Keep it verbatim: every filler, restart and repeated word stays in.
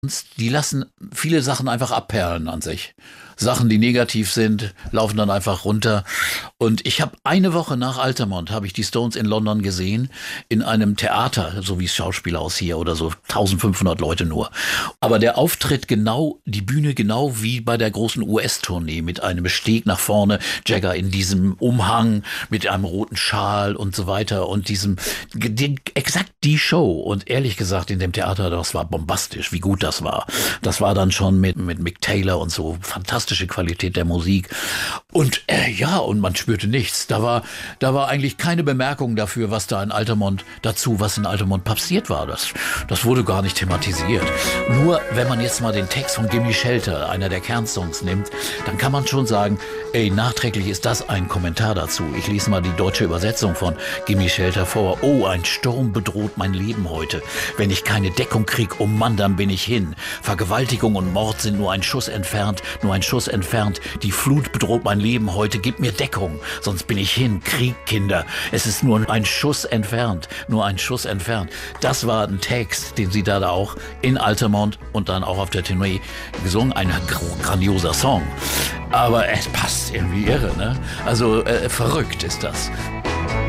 Die lassen viele Sachen einfach abperlen an sich. Sachen, die negativ sind, laufen dann einfach runter. Und ich habe eine Woche nach Altamont habe ich die Stones in London gesehen, in einem Theater, so wie es Schauspielhaus hier oder so, eintausendfünfhundert Leute nur. Aber der Auftritt genau, die Bühne genau wie bei der großen U S-Tournee mit einem Steg nach vorne, Jagger in diesem Umhang mit einem roten Schal und so weiter und diesem, die, exakt die Show. Und ehrlich gesagt, in dem Theater, das war bombastisch, wie gut das war. Das war dann schon mit, mit Mick Taylor und so, fantastische Qualität der Musik. Und äh, ja, und man spürte nichts. Da war, da war eigentlich keine Bemerkung dafür, was da in Altamont, dazu, was in Altamont passiert war. Das, das wurde gar nicht thematisiert. Nur, wenn man jetzt mal den Text von Gimme Shelter, einer der Kernsongs, nimmt, dann kann man schon sagen, ey, nachträglich ist das ein Kommentar dazu. Ich lese mal die deutsche Übersetzung von Gimme Shelter vor. Oh, ein Sturm bedroht mein Leben heute. Wenn ich keine Deckung krieg, oh Mann, dann bin ich hin. Vergewaltigung und Mord sind nur ein Schuss entfernt, nur ein Schuss entfernt. Die Flut bedroht mein Leben heute. Gib mir Deckung, sonst bin ich hin. Krieg, Kinder. Es ist nur ein Schuss entfernt, nur ein Schuss entfernt. Das war ein Text, den sie da auch in Altamont und dann auch auf der Tournee gesungen. Ein grandioser Song. Aber es passt irgendwie irre, ne? Also äh, verrückt ist das.